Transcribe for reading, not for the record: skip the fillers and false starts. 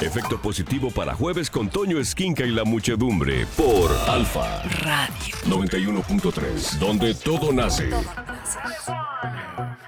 Efecto positivo para jueves con Toño Esquinca y la muchedumbre por Alfa Radio 91.3, donde todo nace.